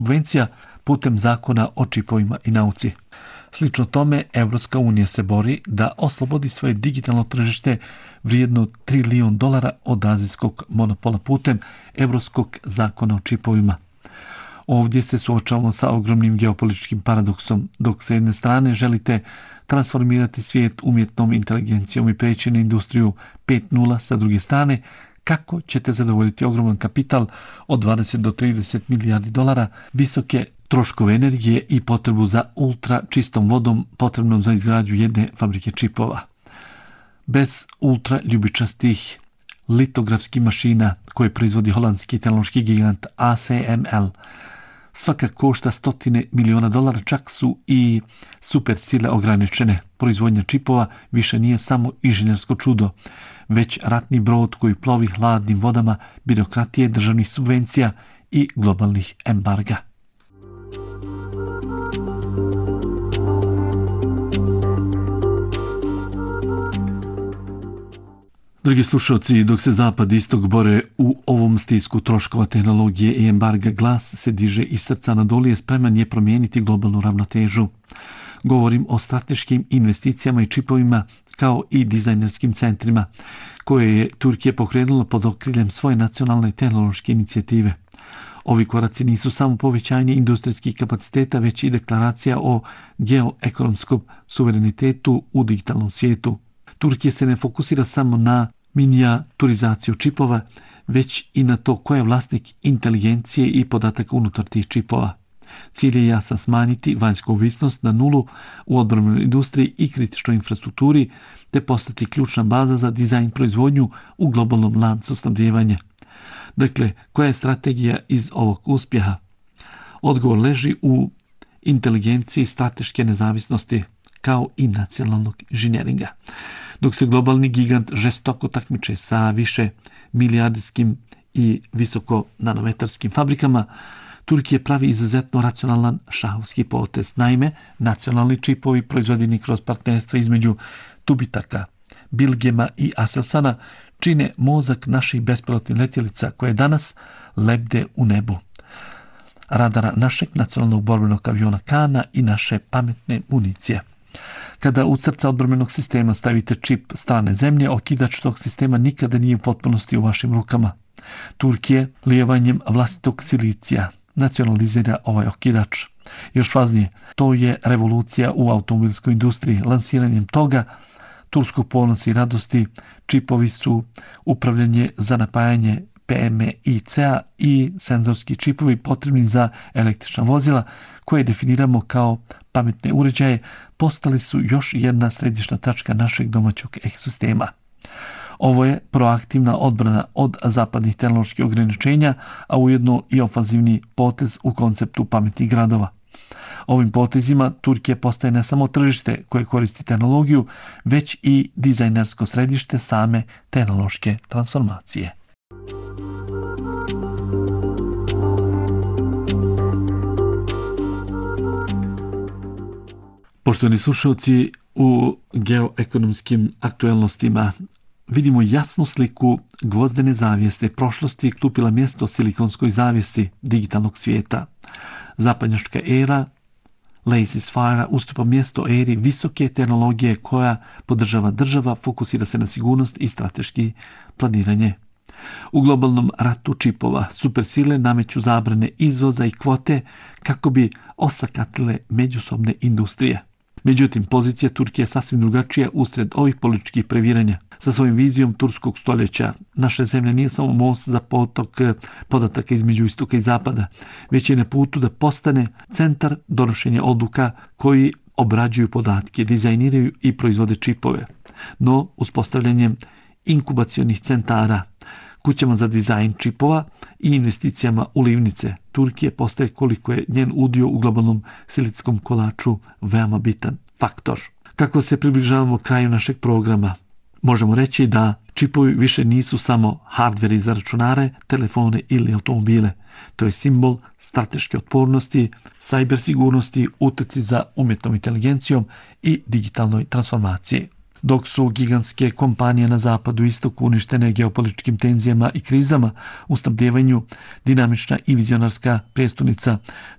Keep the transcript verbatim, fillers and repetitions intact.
subvencija putem zakona o čipovima i nauci. Slično tome, Evropska unija se bori da oslobodi svoje digitalno tržište vrijedno trilijon dolara od azijskog monopola putem Evropskog zakona o čipovima. Ovdje se suočavamo sa ogromnim geopolitičkim paradoksom, dok sa jedne strane želite transformirati svijet umjetnom inteligencijom i preći na industriju pet nula, sa druge strane kako ćete zadovoljiti ogroman kapital od dvadeset do trideset milijardi dolara, visoke troškove energije i potrebu za ultra čistom vodom potrebnom za izgradnju jedne fabrike čipova. Bez ultra ljubičastih litografskih mašina koje proizvodi holandski tehnološki gigant A S M L svaka košta stotine miliona dolara, čak su i super sile ograničene. Proizvodnja čipova više nije samo inženjersko čudo, već ratni brod koji plovi hladnim vodama birokratije, državnih subvencija i globalnih embarga. Dragi slušalci, dok se Zapad i Istok bore u ovom stisku troškova tehnologije i embarga, glas se diže iz srca nadolije, spreman je promijeniti globalnu ravnotežu. Govorim o strateškim investicijama i čipovima kao i dizajnerskim centrima koje je Turkija pokrenula pod okriljem svoje nacionalne tehnološke inicijative. Ovi koraci nisu samo povećanje industrijskih kapaciteta, već i deklaracija o geoekonomskom suverenitetu u digitalnom svijetu. Turkija se ne fokusira samo na minijaturizaciju čipova, već i na to ko je vlasnik inteligencije i podataka unutar tih čipova. Cilj je jasan: smanjiti vanjsku ovisnost na nulu u odbrambenoj industriji i kritičnoj infrastrukturi, te postati ključna baza za dizajn proizvodnju u globalnom lancu snabdijevanja. Dakle, koja je strategija iz ovog uspjeha? Odgovor leži u inteligenciji strateške nezavisnosti, kao i nacionalnog inženjeringa. Dok se globalni gigant žestoko takmiče sa više milijardijskim i visoko nanometarskim fabrikama, Turkija pravi izuzetno racionalan šahovski potez. Naime, nacionalni čipovi proizvedeni kroz partnerstva između Tubitaka, Bilgema i Aselsana čine mozak naših bespilotnih letjelica koje danas lebde u nebu, radara našeg nacionalnog borbenog aviona Kana i naše pametne municije. Kada u srca odbrambenog sistema stavite čip strane zemlje, okidač tog sistema nikada nije u potpunosti u vašim rukama. Turkija lijevanjem vlastitog silicija nacionalizira ovaj okidač. Još važnije, to je revolucija u automobilskoj industriji. Lansiranjem toga turskog ponosa i radosti čipovi su upravljanje za napajanje P M I C-a i senzorski čipovi potrebni za električna vozila koje definiramo kao pametne uređaje, postali su još jedna središnja tačka našeg domaćeg ekosistema. Ovo je proaktivna odbrana od zapadnih tehnoloških ograničenja, a ujedno i ofanzivni potez u konceptu pametnih gradova. Ovim potezima Turkija postaje ne samo tržište koje koristi tehnologiju, već i dizajnersko središte same tehnološke transformacije. Poštovani slušalci, u geoekonomskim aktualnostima vidimo jasnu sliku gvozdene zavjese prošlosti kupila mjesto silikonskoj zavjesi digitalnog svijeta. Zapadnjačka era Lazy Spire ustupa mjesto eri visoke tehnologije koja podržava država, fokusira se na sigurnost i strateški planiranje. U globalnom ratu čipova supersile nameću zabrane izvoza i kvote kako bi osakatile međusobne industrije. Međutim, pozicija Turkije je sasvim drugačija usred ovih političkih previranja. Sa svojim vizijom turskog stoljeća, naša zemlja nije samo most za potok podataka između istoka i zapada, već je na putu da postane centar donošenja odluka koji obrađuju podatke, dizajniraju i proizvode čipove. No, uspostavljanjem inkubacionih centara, kućama za dizajn čipova i investicijama u livnice, Turkija postaje, koliko je njen udio u globalnom silitskom kolaču, veoma bitan faktor. Kako se približavamo kraju našeg programa, možemo reći da čipovi više nisu samo hardveri za računare, telefone ili automobile. To je simbol strateške otpornosti, cyber sigurnosti, utjeci za umjetnom inteligencijom i digitalnoj transformaciji. Dok su gigantske kompanije na zapadu i istoku uništene geopolitičkim tenzijama i krizama u snabdevanju, dinamična i vizionarska prijestolnica